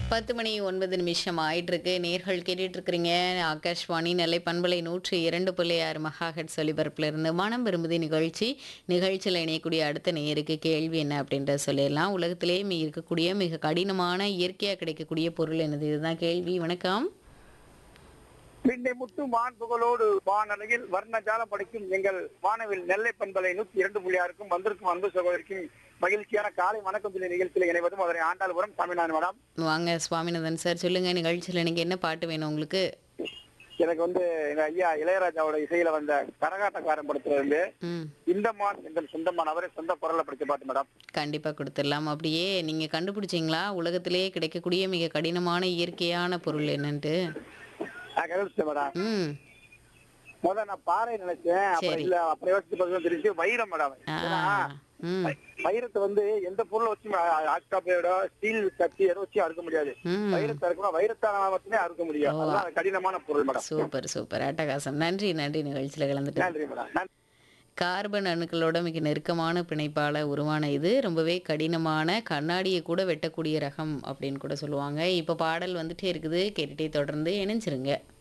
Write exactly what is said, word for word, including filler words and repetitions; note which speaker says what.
Speaker 1: பத்து மணி ஒன்பது நிமிஷம் ஆயிட்டிருக்கு. நேர்கள் கேட்டுட்டு இருக்கிறீங்க. ஆகாஷ்வாணி நெல்லை பண்பலை நூற்று இரண்டு புள்ளி ஆறு மெகாஹெர்ட்ஸ் ஒலிபரப்பிலிருந்து மனம் விரும்புதி நிகழ்ச்சி. நிகழ்ச்சியில இணையக்கூடிய அடுத்த நேயருக்கு கேள்வி என்ன அப்படின்றத சொல்லிடலாம். உலகத்திலேயே மி இருக்கக்கூடிய மிக கடினமான இயற்கையா கிடைக்கக்கூடிய பொருள் என்னது? இதுதான் கேள்வி. வணக்கம்.
Speaker 2: பின்னை முட்டு வான் புகழோடு வானலையில் வர்ணஜாலம் படைக்கும் எங்கள் வானவில் நெல்லை பண்பலை நூத்தி இரண்டு புள்ளி ஆறுக்கும் வந்திருக்கும் அன்பு சகோதரிக்கும் மகிழ்ச்சியான காலை வணக்கம் சொல்லி நிகழ்ச்சியில் இணைவதும் அதனை ஆண்டாள்புரம் சாமிநாதன் மேடம்.
Speaker 1: வாங்க சுவாமிநாதன் சார், சொல்லுங்க. நிகழ்ச்சியில் இன்னைக்கு என்ன பாட்டு வேணும் உங்களுக்கு?
Speaker 2: எனக்கு வந்து எங்க ஐயா இளையராஜாவோட இசையில வந்த கரகாட்டக்காரன் படத்துல இருந்து
Speaker 1: ம்
Speaker 2: இந்த மான் எங்கள் சொந்தமான் அவரே சொந்த குரல்ல படிச்ச பாட்டு மேடம்.
Speaker 1: கண்டிப்பா கொடுத்துடலாம். அப்படியே நீங்க கண்டுபிடிச்சீங்களா உலகத்திலேயே கிடைக்கக்கூடிய மிக கடினமான இயற்கையான பொருள் என்னன்ட்டு?
Speaker 2: நான் கண்டுபிடிச்சேன் மேடம்.
Speaker 1: ம்
Speaker 2: முத நான் பாறை நினைச்சேன், அப்புறம்
Speaker 1: சரி.
Speaker 2: இல்ல அப்புறம் யோசிச்சு பார்த்தா தெரிஞ்சு வைரம் மேடம்.
Speaker 1: ஆ
Speaker 2: ஏன்னா
Speaker 1: ம்
Speaker 2: வைரத்தை வந்து எந்த பொருளை வச்சு ஆக்டாப்பையோட ஸ்டீல் கத்தி எதை வச்சு அறுக்க முடியாது.
Speaker 1: ம்
Speaker 2: வைரத்தை அறுக்கணும், வைரத்தால மட்டுமே அறுக்க முடியும்.
Speaker 1: ஓ.
Speaker 2: அதுதான் கடினமான பொருள் மேடம்.
Speaker 1: சூப்பர் சூப்பர் அட்டகாசம். நன்றி நன்றி நிகழ்ச்சியில் கலந்துட்டு.
Speaker 2: நன்றி மேடம். நன்றி.
Speaker 1: கார்பன் அணுக்களோட மிக நெருக்கமான பிணைப்பால உருவான இது ரொம்பவே கடினமான கண்ணாடியை கூட வெட்டக்கூடிய ரகம் அப்படின்னு கூட சொல்லுவாங்க. இப்போ பாடல் வந்துட்டே இருக்குது, கேட்டுட்டே தொடர்ந்து இணைஞ்சிருங்க.